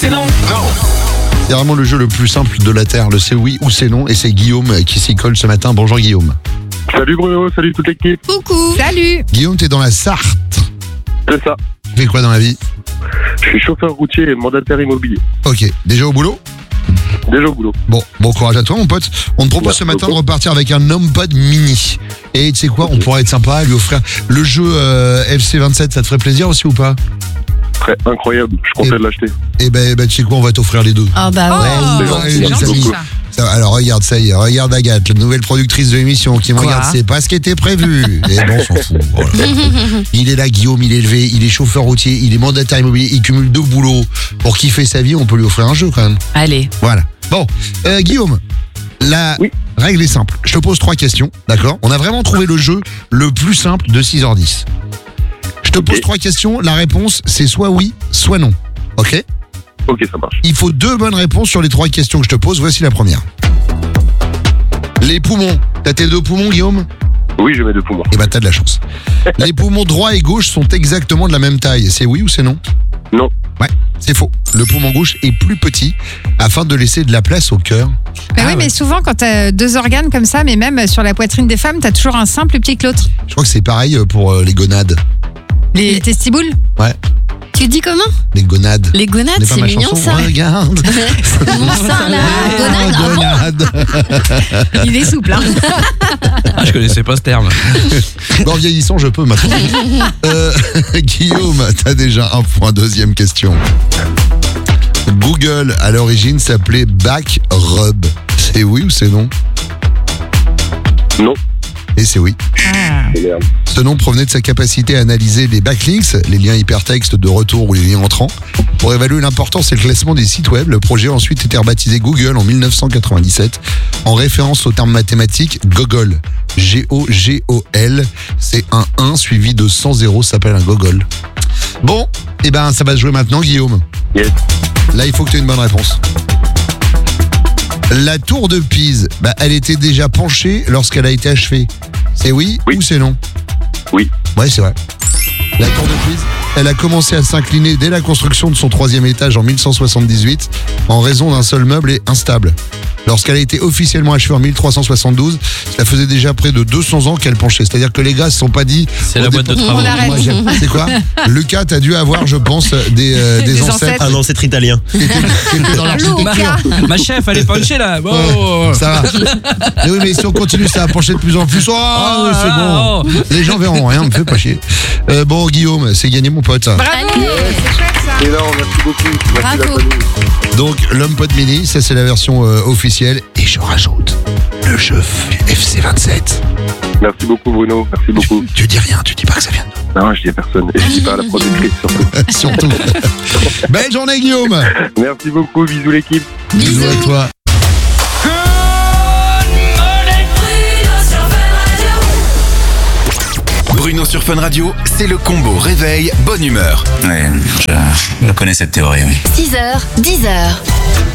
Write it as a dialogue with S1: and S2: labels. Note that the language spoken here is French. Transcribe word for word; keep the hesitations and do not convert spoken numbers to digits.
S1: c'est non.
S2: C'est vraiment le jeu le plus simple de la Terre, le c'est oui ou c'est non. Et c'est Guillaume qui s'y colle ce matin. Bonjour Guillaume.
S3: Salut Bruno, salut toute l'équipe.
S4: Coucou.
S5: Salut.
S2: Guillaume, t'es dans la Sarthe.
S3: C'est ça.
S2: Tu fais quoi dans la vie?
S3: Je suis chauffeur routier et mandataire immobilier.
S2: Ok, déjà au boulot?
S3: Déjà au boulot.
S2: Bon, bon courage à toi mon pote. On te propose
S3: Merci
S2: ce matin
S3: beaucoup.
S2: de repartir avec un HomePod mini. Et tu sais quoi, on pourrait être sympa, lui offrir le jeu euh, F C vingt-sept, ça te ferait plaisir aussi ou pas?
S3: Très incroyable, je comptais
S2: Et-
S3: de l'acheter.
S2: Eh ben, ben tu sais quoi, on va t'offrir les deux.
S4: Ah bah ouais.
S5: Oh,
S2: Ouais,
S5: c'est
S2: les
S5: gentil
S2: amis.
S5: ça.
S2: Ça, alors regarde, ça y est, regarde Agathe, la nouvelle productrice de l'émission qui me
S5: Quoi
S2: regarde, c'est pas ce qui était prévu. Et bon, on s'en fout. Voilà. Il est là, Guillaume, il est élevé, il est chauffeur routier, il est mandataire immobilier, il cumule deux boulots. Pour kiffer sa vie, on peut lui offrir un jeu quand même.
S5: Allez.
S2: Voilà. Bon, euh, Guillaume, la
S3: Oui.
S2: règle est simple. Je te pose trois questions, d'accord? On a vraiment trouvé le jeu le plus simple de six heures dix. Je te pose
S3: Ok.
S2: trois questions, la réponse c'est soit oui, soit non. Ok?
S3: Ok, ça marche.
S2: Il faut deux bonnes réponses sur les trois questions que je te pose. Voici la première. Les poumons. T'as tes deux poumons, Guillaume?
S3: Oui, je mets deux poumons.
S2: Eh ben, t'as de la chance. Les poumons droit et gauche sont exactement de la même taille. C'est oui ou c'est non?
S3: Non.
S2: Ouais, c'est faux. Le poumon gauche est plus petit afin de laisser de la place au cœur.
S5: Mais
S2: Ah
S5: oui,
S2: ouais.
S5: mais souvent quand t'as deux organes comme ça, mais même sur la poitrine des femmes, t'as toujours un sein plus petit que l'autre.
S2: Je crois que c'est pareil pour euh, les gonades.
S5: Les testiboules.
S2: Ouais,
S4: Tu dis comment?
S2: les gonades.
S4: Les
S2: Ce
S4: gonades,
S2: n'est pas
S4: c'est
S2: ma
S4: mignon
S2: chanson.
S4: ça.
S2: Regarde.
S4: Mon sein là,
S2: Ah,
S4: gonade.
S2: gonade.
S5: Il est souple, hein.
S1: Ah, je connaissais pas ce terme.
S2: En vieillissant, je peux maintenant. Euh, Guillaume, t'as déjà un point. Deuxième question. Google, à l'origine, s'appelait Backrub. C'est oui ou c'est non?
S3: Non.
S2: Et c'est oui.
S5: Ah.
S3: Merde.
S2: Ce nom provenait de sa capacité à analyser les backlinks, les liens hypertextes de retour ou les liens entrants. Pour évaluer l'importance et le classement des sites web, le projet a ensuite été rebaptisé Google en mille neuf cent quatre-vingt-dix-sept en référence au terme mathématique Gogol. G O G O L. C'est un un suivi de cent zéros, ça s'appelle un Gogol. Bon, et ben ça va se jouer maintenant, Guillaume.
S3: Yes.
S2: Là, il faut que tu aies une bonne réponse. La tour de Pise, bah, elle était déjà penchée lorsqu'elle a été achevée. C'est oui,
S3: Oui.
S2: ou c'est non?
S3: Oui.
S2: Ouais, c'est vrai. La tour de Pise, elle a commencé à s'incliner dès la construction de son troisième étage en mille cent soixante-dix-huit en raison d'un seul meuble et instable. Lorsqu'elle a été officiellement achevée en mille trois cent soixante-douze, ça faisait déjà près de deux cents ans qu'elle penchait. C'est-à-dire que les gars se sont pas dit...
S1: C'est
S2: au
S1: la boîte de
S2: départ-
S1: travaux.
S5: On arrête.
S2: Moi, j'aime- C'est quoi? Lucas, t'as dû avoir, je pense, des, euh, des,
S5: Des
S2: ancêtres
S5: ancêtres.
S6: Un ancêtre italien.
S2: qui étaient, qui étaient dans l'architecture.
S1: Ma, ma chef, elle est punchée là.
S2: Ouais,
S1: Oh.
S2: ça va. Mais oui, mais si on continue, ça va pencher de plus en plus. Oh,
S1: Oh,
S2: c'est bon.
S1: oh.
S2: Les gens verront rien, me fait pas chier. Euh, bon, Guillaume, c'est gagné, mon pote.
S5: Bravo.
S4: Allez.
S5: C'est chouette ça.
S3: Et là, merci beaucoup. Merci la
S4: Bravo.
S3: famille.
S2: Donc, l'HomePod Mini, ça c'est la version euh, officielle. Et je rajoute le jeu F C vingt-sept.
S3: Merci beaucoup Bruno, merci beaucoup.
S2: Tu dis rien, tu dis pas que ça vient de
S3: Non, je dis à personne. Et je dis pas à la productrice surtout.
S2: nous. Surtout. Belle journée, Guillaume.
S3: Merci beaucoup, bisous l'équipe.
S2: Bisous à toi.
S7: Bruno sur Fun Radio, c'est le combo réveil bonne humeur.
S8: Ouais, je, je connais cette théorie, oui.
S4: six heures, dix heures.